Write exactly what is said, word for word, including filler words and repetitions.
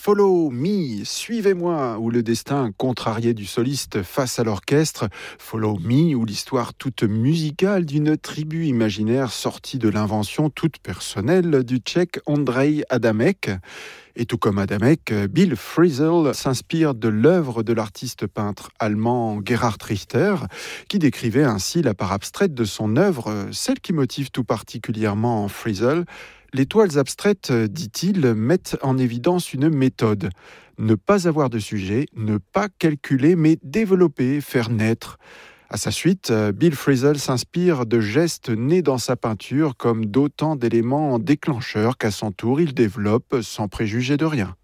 Follow Me, suivez-moi, où le destin contrarié du soliste face à l'orchestre. Follow Me, où l'histoire toute musicale d'une tribu imaginaire sortie de l'invention toute personnelle du Tchèque Ondřej Adamek. Et tout comme Adamek, Bill Frisell s'inspire de l'œuvre de l'artiste peintre allemand Gerhard Richter, qui décrivait ainsi la part abstraite de son œuvre, celle qui motive tout particulièrement Frisell. Les toiles abstraites, dit-il, mettent en évidence une méthode. Ne pas avoir de sujet, ne pas calculer, mais développer, faire naître. À sa suite, Bill Frisell s'inspire de gestes nés dans sa peinture comme d'autant d'éléments déclencheurs qu'à son tour il développe sans préjuger de rien.